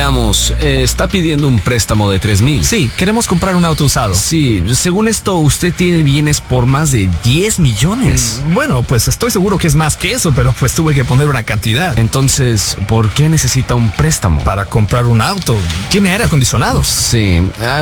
Veamos, está pidiendo un préstamo de 3,000. Sí, queremos comprar un auto usado. Sí, según esto, usted tiene bienes por más de 10 millones. Bueno, pues estoy seguro que es más que eso, pero pues tuve que poner una cantidad. Entonces, ¿por qué necesita un préstamo? Para comprar un auto. Tiene aire acondicionado. Sí,